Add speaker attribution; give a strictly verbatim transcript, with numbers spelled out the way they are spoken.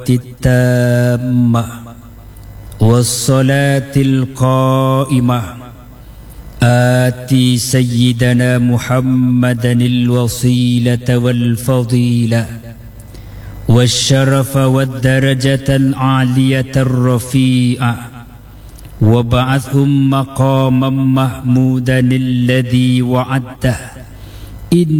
Speaker 1: التامة والصلاة القائمة آتي سيدنا محمدا الوصيلة والفضيلة والشرف والدرجة العالية الرفيعة وابعثهم مقاما محمودا الذي وعدته.